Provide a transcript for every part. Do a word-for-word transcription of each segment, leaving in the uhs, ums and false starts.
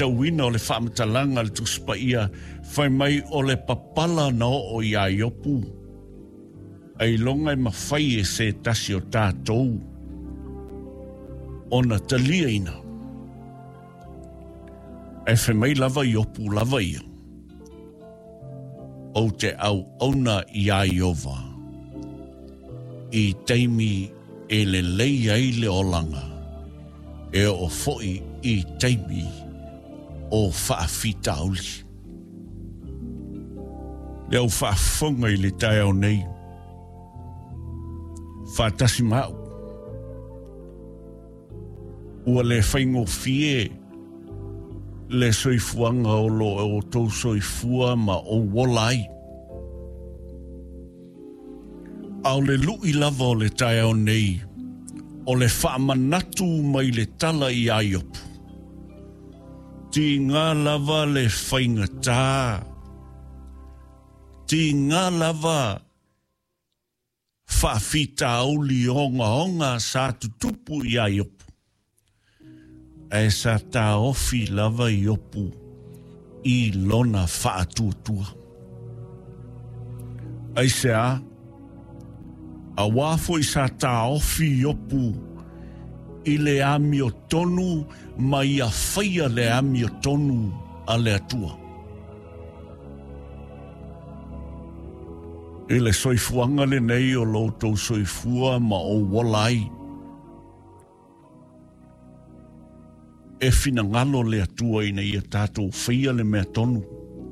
tauina o le whamatalanga le tuspa ia, whai mai o le papala na o ia iopu. Ai longa i mawhai e se tasi o tātou. Ona talia ina. E whai mai lava iopu lava ia. O te au ona i a iova. I teimi e le lei ai le olanga. E o foi i teimi o whaafita auli. Leo whaafonga i le tai au nei. Whaatasi mau. Ua le whaingo fie le soifuanga o lo o tau soifua ma o wolai. Au le lui lava o le tai au nei. O le whaamanatu mai le tala i aiopu. Ti ngā lava le whainga tā. Ti ngā lava whaafita auli onga onga sa tutupu i aiopu. E sa tā ofi lava i opu i lona whaatuatua. Ai se a, a wafo i sa tā ofi i opu i le ami o tonu ma i a whaia le ami o tonu a le atua. I le soifuanga le nei o loto soifua ma o walai. E fina ngalo le atua ina i a tātou whaia le mea tonu.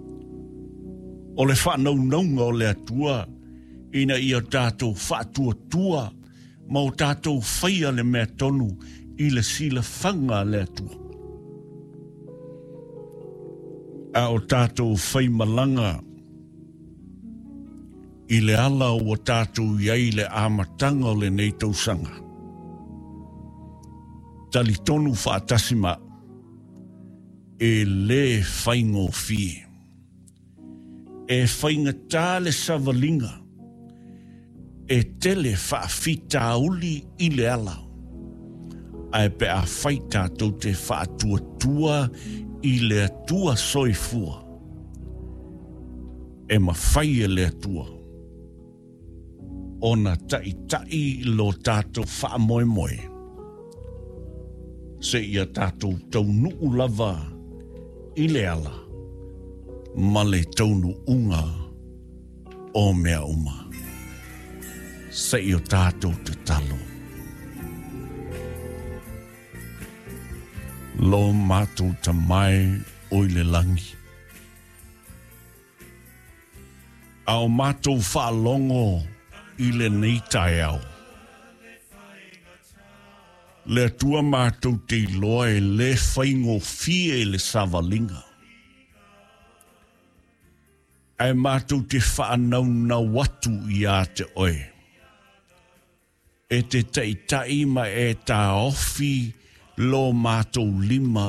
O le whanau naunga o le atua ina i a tātou whaatua tua ma o tātou whaia le mea tonu i le sila whanga le atua. A o tātou whai malanga i le ala o tātou iai le amatanga o le nei tausanga. Tali tonu whaatasima e le whaingo fie. E whainga tā le savalinga e tele whaafita uli i le ala. Ai pe a whaita tau te whaatua tua i le atua soifua. E ma whai e le atua. Ona tai tai lo tātou whaamoe moe. Se ia tātou taunu lava i le ala, ma le taunu unga o mea uma. Se ia tātou te talo. Lo mātou ta mai o le langi. Ao mātou whaalongo i le nei tai au. Le tua mātou te iloa e le whaingo fie le savalinga. Ai mātou te whaanau na watu i a te oe. E te teitai ma e tā ofi lo mātou lima.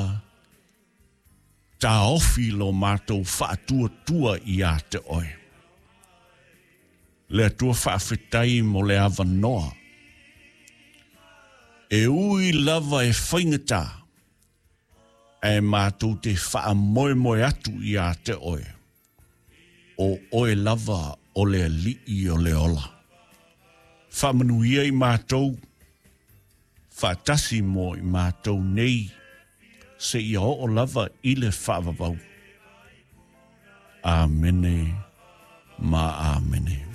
Tā ofi lo mātou whaatua tua i a te oe. Le tua whaafetai mo le avanoa. E ui lava e whaingata, e mātou te wha moe moe atu i a te oe. O oe lava o le li o le ola. Whamanuia i mātou, whaatasi mo i mātou nei, se i o lava i le whaavavau. Amene, ma amene.